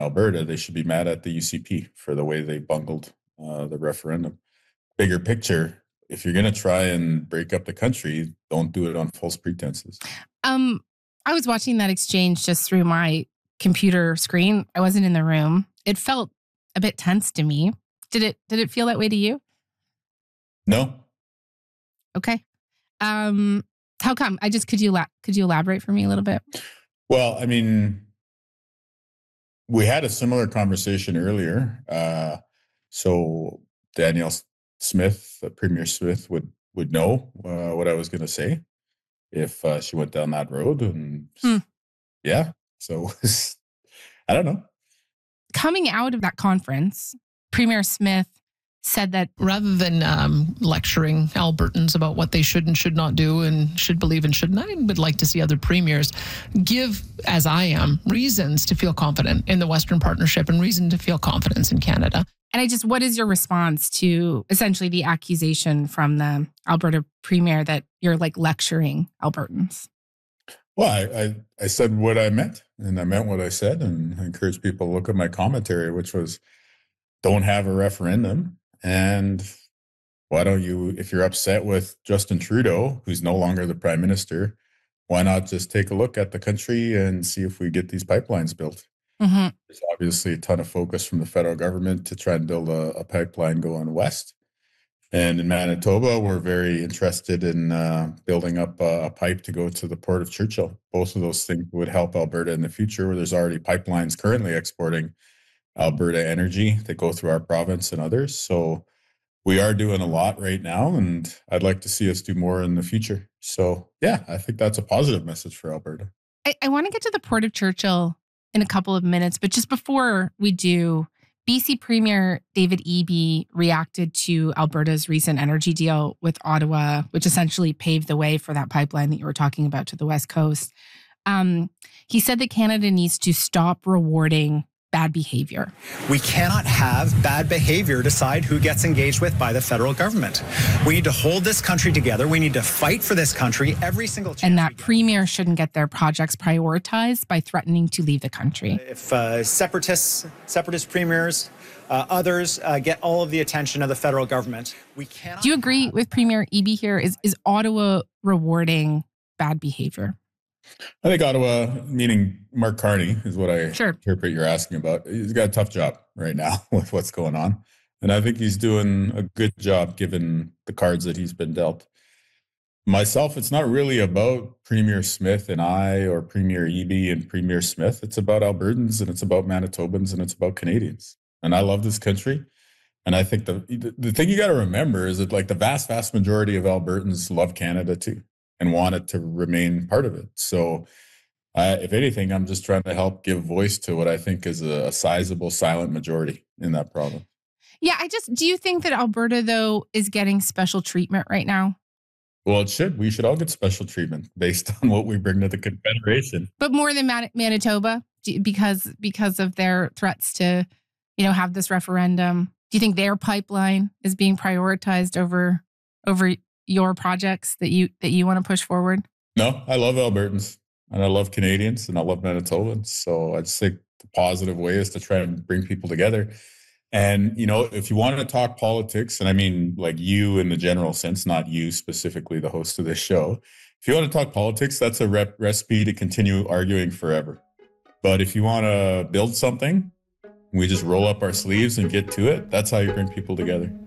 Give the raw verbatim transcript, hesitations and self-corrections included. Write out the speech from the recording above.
Alberta, they should be mad at the U C P for the way they bungled uh, the referendum. Bigger picture, if you're going to try and break up the country, don't do it on false pretenses. Um, I was watching that exchange just through my computer screen. I wasn't in the room. It felt a bit tense to me. Did it? Did it feel that way to you? No. Okay. Um, how come? I just could you la- could you elaborate for me a little bit? Well, I mean, we had a similar conversation earlier. Uh, so Danielle Smith, uh, Premier Smith, would would know uh, what I was going to say if uh, she went down that road. And hmm. yeah, so I don't know. Coming out of that conference, Premier Smith said that rather than um, lecturing Albertans about what they should and should not do and should believe and shouldn't, I would like to see other premiers give, as I am, reasons to feel confident in the Western Partnership and reason to feel confidence in Canada. And I just, what is your response to essentially the accusation from the Alberta Premier that you're like lecturing Albertans? Well, I, I, I said what I meant, and I meant what I said, and I encourage people to look at my commentary, which was, don't have a referendum. And why don't you, if you're upset with Justin Trudeau, who's no longer the prime minister, why not just take a look at the country and see if we get these pipelines built? Mm-hmm. There's obviously a ton of focus from the federal government to try and build a, a pipeline going west. And in Manitoba, we're very interested in uh, building up a, a pipe to go to the Port of Churchill. Both of those things would help Alberta in the future, where there's already pipelines currently exporting Alberta energy that go through our province and others. So we are doing a lot right now, and I'd like to see us do more in the future. So yeah, I think that's a positive message for Alberta. I, I want to get to the Port of Churchill in a couple of minutes, but just before we do, B C Premier David Eby reacted to Alberta's recent energy deal with Ottawa, which essentially paved the way for that pipeline that you were talking about to the West Coast. Um, he said that Canada needs to stop rewarding bad behavior. We cannot have bad behavior decide who gets engaged with by the federal government. We need to hold this country together. We need to fight for this country every single chance. And that premier shouldn't get their projects prioritized by threatening to leave the country. If uh, separatists, separatist premiers, uh, others uh, get all of the attention of the federal government, we cannot. Do you agree with Premier Eby here? Is is Ottawa rewarding bad behavior? I think Ottawa, meaning Mark Carney, is what I sure. interpret you're asking about. He's got a tough job right now with what's going on. And I think he's doing a good job given the cards that he's been dealt. Myself, it's not really about Premier Smith and I or Premier Eby and Premier Smith. It's about Albertans and it's about Manitobans and it's about Canadians. And I love this country. And I think the the, the thing you got to remember is that like the vast, vast majority of Albertans love Canada too and want it to remain part of it. So uh, if anything, I'm just trying to help give voice to what I think is a, a sizable silent majority in that province. Yeah, I just, do you think that Alberta, though, is getting special treatment right now? Well, it should. We should all get special treatment based on what we bring to the Confederation. But more than Man- Manitoba, because because of their threats to, you know, have this referendum. Do you think their pipeline is being prioritized over over your projects that you that you want to push forward? No, I love Albertans and I love Canadians and I love Manitobans. So I just think the positive way is to try and bring people together. And, you know, if you want to talk politics, and I mean like you in the general sense, not you specifically, the host of this show, if you want to talk politics, that's a rep- recipe to continue arguing forever. But if you want to build something, we just roll up our sleeves and get to it. That's how you bring people together.